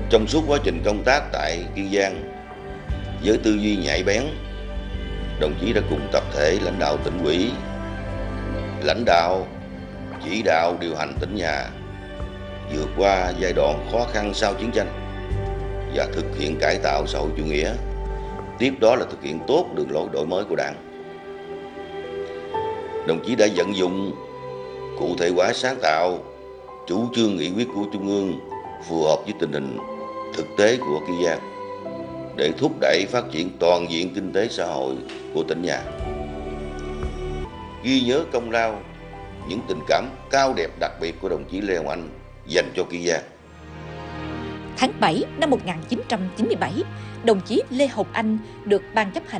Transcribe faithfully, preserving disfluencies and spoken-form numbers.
Trong suốt quá trình công tác tại Kiên Giang, với tư duy nhạy bén, đồng chí đã cùng tập thể lãnh đạo tỉnh ủy, lãnh đạo, chỉ đạo điều hành tỉnh nhà vượt qua giai đoạn khó khăn sau chiến tranh và thực hiện cải tạo xã hội chủ nghĩa. Tiếp đó là thực hiện tốt đường lối đổi mới của Đảng. Đồng chí đã vận dụng cụ thể hóa sáng tạo chủ trương nghị quyết của Trung ương phù hợp với tình hình thực tế của Kiên Giang để thúc đẩy phát triển toàn diện kinh tế xã hội của tỉnh nhà. Ghi nhớ công lao, những tình cảm cao đẹp đặc biệt của đồng chí Lê Hồng Anh dành cho Kiên Giang. Tháng bảy năm một nghìn chín trăm chín mươi bảy, đồng chí Lê Hồng Anh được Ban chấp hành